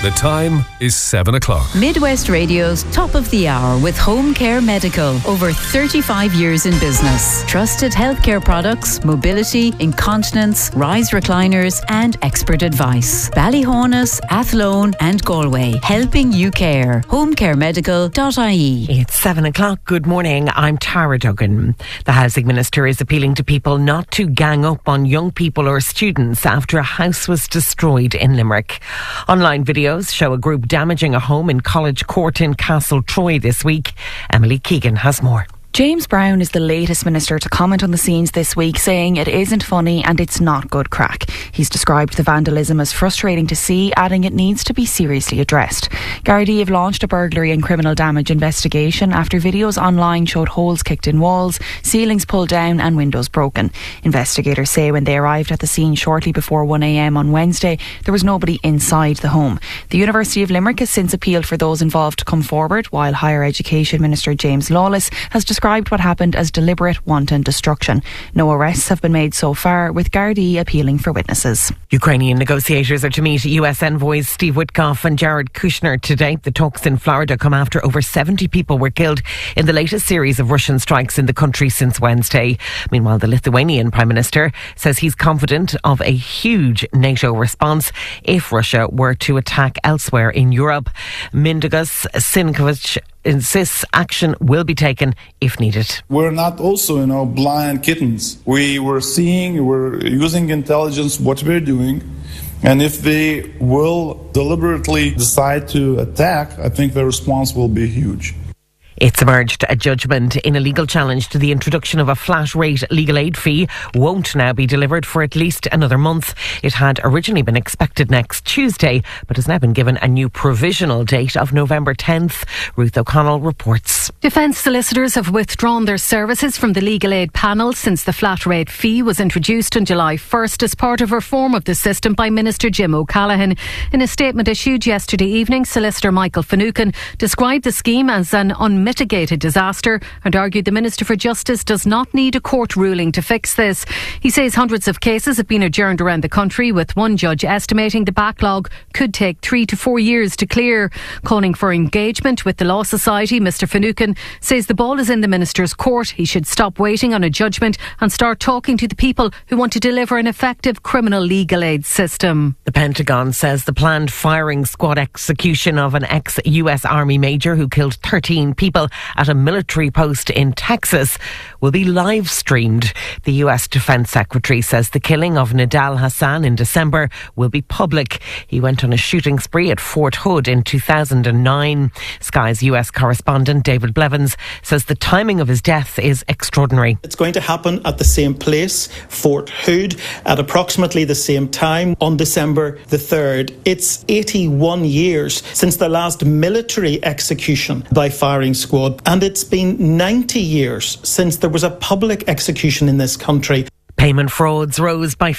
The time is 7 o'clock. Midwest Radio's Top of the Hour with Home Care Medical. Over 35 years in business. Trusted healthcare products, mobility, incontinence, rise recliners and expert advice. Ballyhonus, Athlone and Galway. Helping you care. homecaremedical.ie. It's 7 o'clock. Good morning. I'm Tara Duggan. The Housing Minister is appealing to people not to gang up on young people or students after a house was destroyed in Limerick. Online videos show a group damaging a home in College Court in Castle Troy this week. Emily Keegan has more. James Browne is the latest minister to comment on the scenes this week, saying it isn't funny and it's not good crack. He's described the vandalism as frustrating to see, adding it needs to be seriously addressed. Gardaí have launched a burglary and criminal damage investigation after videos online showed holes kicked in walls, ceilings pulled down and windows broken. Investigators say when they arrived at the scene shortly before 1 a.m. on Wednesday, there was nobody inside the home. The University of Limerick has since appealed for those involved to come forward, while Higher Education Minister James Lawless has described what happened as deliberate wanton destruction. No arrests have been made so far, with Gardaí appealing for witnesses. Ukrainian negotiators are to meet US envoys Steve Witkoff and Jared Kushner today. The talks in Florida come after over 70 people were killed in the latest series of Russian strikes in the country since Wednesday. Meanwhile, the Lithuanian Prime Minister says he's confident of a huge NATO response if Russia were to attack elsewhere in Europe. Mindaugas Sinkevičius insists action will be taken if needed. We're not also, blind kittens. We're using intelligence, what we're doing. And if they will deliberately decide to attack, I think the response will be huge. It's emerged a judgment in a legal challenge to the introduction of a flat rate legal aid fee won't now be delivered for at least another month. It had originally been expected next Tuesday, but has now been given a new provisional date of November 10th. Ruth O'Connell reports. Defence solicitors have withdrawn their services from the legal aid panel since the flat rate fee was introduced on July 1st as part of reform of the system by Minister Jim O'Callaghan. In a statement issued yesterday evening, Solicitor Michael Finucane described the scheme as an unmitigated disaster and argued the Minister for Justice does not need a court ruling to fix this. He says hundreds of cases have been adjourned around the country, with one judge estimating the backlog could take 3 to 4 years to clear. Calling for engagement with the Law Society, Mr Finucane says the ball is in the Minister's court. He should stop waiting on a judgment and start talking to the people who want to deliver an effective criminal legal aid system. The Pentagon says the planned firing squad execution of an ex-US Army major who killed 13 people at a military post in Texas will be live streamed. The US Defence Secretary says the killing of Nidal Hassan in December will be public. He went on a shooting spree at Fort Hood in 2009. Sky's US correspondent David Blevins says the timing of his death is extraordinary. It's going to happen at the same place, Fort Hood, at approximately the same time on December the 3rd. It's 81 years since the last military execution by firing squad, and it's been 90 years since there was a public execution in this country. Payment frauds rose by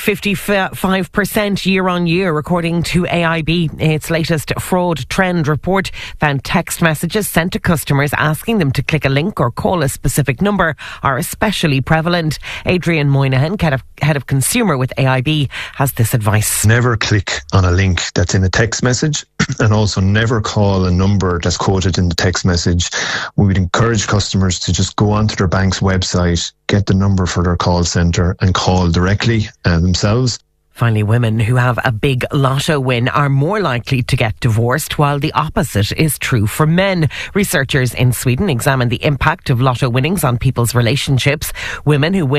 55% year on year, according to AIB. Its latest fraud trend report found text messages sent to customers asking them to click a link or call a specific number are especially prevalent. Adrian Moynihan, head of consumer with AIB, has this advice. Never click on a link that's in a text message, and also never call a number that's quoted in the text message. We would encourage customers to just go onto their bank's website, get the number for their call centre and call directly themselves. Finally, women who have a big lotto win are more likely to get divorced, while the opposite is true for men. Researchers in Sweden examined the impact of lotto winnings on people's relationships. Women who win